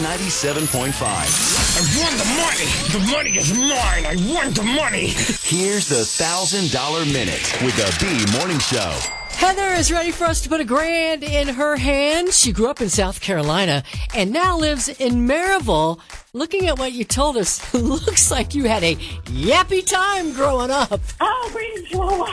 B97.5. I won the money. The money is mine. I won the money. Here's the $1,000 Minute with the B Morning Show. Heather is ready for us to put $1,000 in her hand. She grew up in South Carolina and now lives in Maryville. Looking at what you told us, looks like you had a yappy time growing up. Oh, great Chihuahua.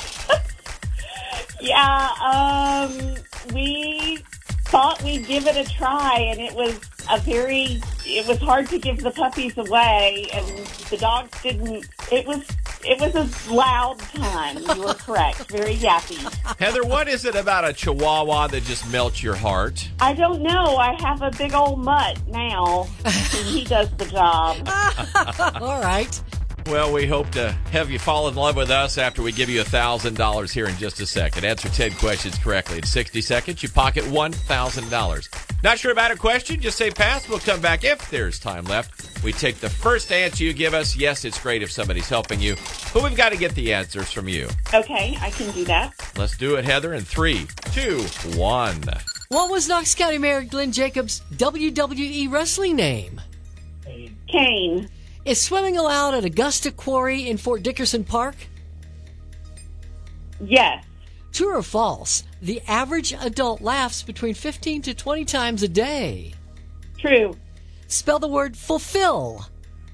Yeah, we thought we'd give it a try, and it was hard to give the puppies away, and the dogs didn't. It was a loud time. You were correct. Very yappy. Heather, what is it about a Chihuahua that just melts your heart? I don't know. I have a big old mutt now, and he does the job. All right. Well, we hope to have you fall in love with us after we give you $1,000 here in just a second. Answer 10 questions correctly in 60 seconds. You pocket $1,000. Not sure about a question? Just say pass. We'll come back if there's time left. We take the first answer you give us. Yes, it's great if somebody's helping you, but we've got to get the answers from you. Okay, I can do that. Let's do it, Heather, in 3, 2, 1. What was Knox County Mayor Glenn Jacobs' WWE wrestling name? Kane. Is swimming allowed at Augusta Quarry in Fort Dickerson Park? Yes. True or false? The average adult laughs between 15 to 20 times a day. True. Spell the word fulfill.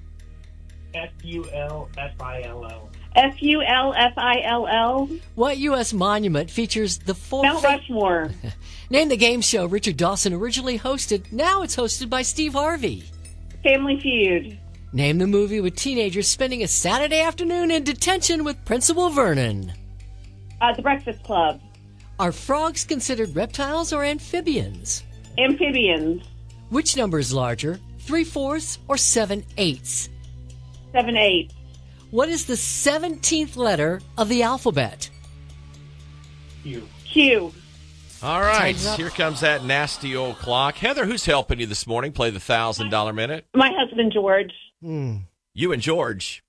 F-U-L-F-I-L-L. F-U-L-F-I-L-L. What U.S. monument features the four... Mount Rushmore. Name the game show Richard Dawson originally hosted. Now it's hosted by Steve Harvey. Family Feud. Name the movie with teenagers spending a Saturday afternoon in detention with Principal Vernon. The Breakfast Club. Are frogs considered reptiles or amphibians? Amphibians. Which number is larger, 3/4 or 7/8? 7/8. What is the 17th letter of the alphabet? Q. All right, here comes that nasty old clock. Heather, who's helping you this morning play the $1,000 Minute? My husband, George. You and George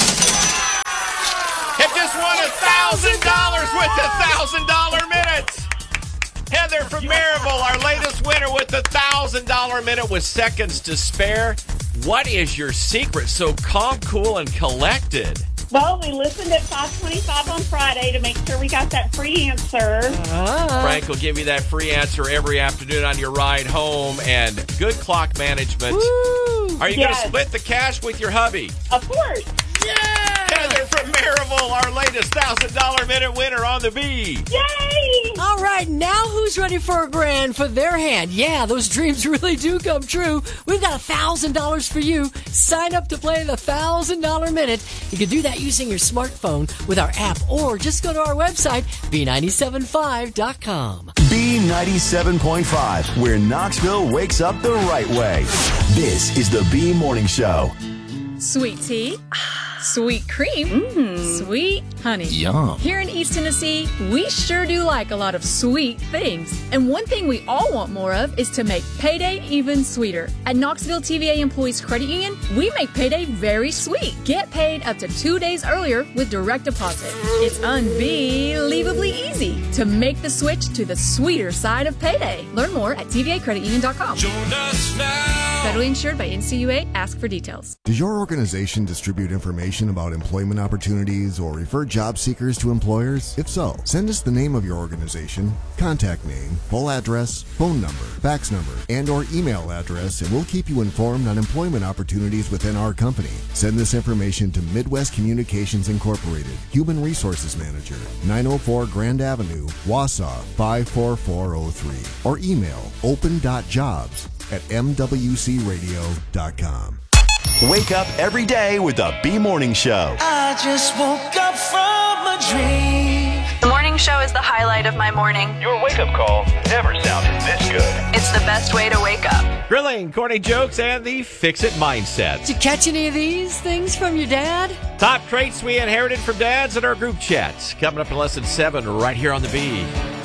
have just won $1,000 with the $1,000 Minute. Heather from Maryville, our latest winner with the $1,000 Minute with seconds to spare. What is your secret? So calm, cool, and collected. Well, we listened at 5:25 on Friday to make sure we got that free answer. Frank will give you that free answer every afternoon on your ride home, and good clock management. Woo! Are you going to split the cash with your hubby? Of course. Heather from Maryville, our latest $1,000 Minute winner on the B. Yay! All right, now who's ready for $1,000 for their hand? Yeah, those dreams really do come true. We've got $1,000 for you. Sign up to play the $1,000 Minute. You can do that using your smartphone with our app, or just go to our website, B975.com. B97.5, where Knoxville wakes up the right way. This is the B Morning Show. Sweet tea, sweet cream, sweet honey. Yum. Here in East Tennessee, we sure do like a lot of sweet things. And one thing we all want more of is to make payday even sweeter. At Knoxville TVA Employees Credit Union, we make payday very sweet. Get paid up to 2 days earlier with direct deposit. It's unbelievably easy to make the switch to the sweeter side of payday. Learn more at tvacreditunion.com. Join us now. Federally insured by NCUA. Ask for details. Does your organization distribute information about employment opportunities or refer job seekers to employers? If so, send us the name of your organization, contact name, full address, phone number, fax number, and or email address, and we'll keep you informed on employment opportunities within our company. Send this information to Midwest Communications Incorporated, Human Resources Manager, 904 Grand Avenue, Wausau 54403, or email open.jobs@mwcradio.com. Wake up every day with the B Morning Show. I just woke up from a dream. The morning show is the highlight of my morning. Your wake-up call never sounded this good. It's the best way to wake up. Grilling, corny jokes, and the fix-it mindset. Did you catch any of these things from your dad? Top traits we inherited from dads in our group chats. Coming up in lesson 7 right here on the B.